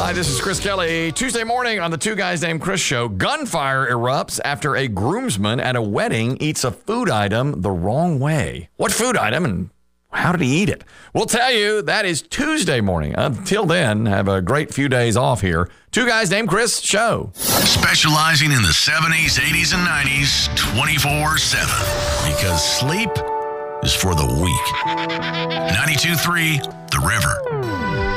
Hi, this is Chris Kelly. Tuesday morning on the Two Guys Named Chris show, gunfire erupts after a groomsman at a wedding eats a food item the wrong way. What food item and how did he eat it? We'll tell you. That is Tuesday morning. Until then, have a great few days off here. Two Guys Named Chris show. Specializing in the 70s, 80s, and 90s 24/7. Because sleep is for the weak. 92.3 The River.